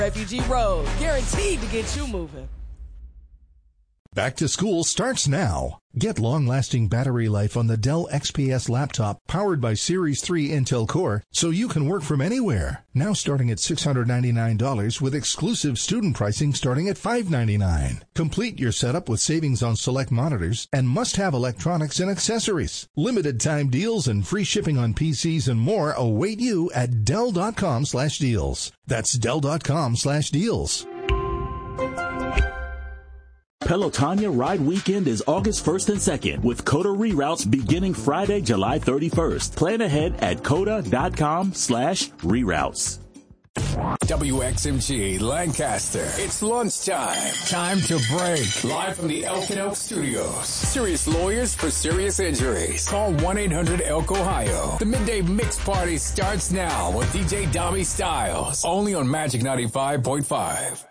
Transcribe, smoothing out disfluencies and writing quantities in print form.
Refugee Road, guaranteed to get you moving. Back to school starts now. Get long-lasting battery life on the Dell XPS laptop powered by Series 3 Intel Core so you can work from anywhere. Now starting at $699 with exclusive student pricing starting at $599. Complete your setup with savings on select monitors and must-have electronics and accessories. Limited time deals and free shipping on PCs and more await you at Dell.com/deals. That's Dell.com/deals. Pelotonia Ride Weekend is August 1st and 2nd with COTA reroutes beginning Friday, July 31st. Plan ahead at COTA.com/reroutes. WXMG Lancaster. It's lunchtime. Time to break. Live from the Elk and Elk Studios. Serious lawyers for serious injuries. Call 1-800-ELK-OHIO. The Midday Mix Party starts now with DJ Dami Styles. Only on Magic 95.5.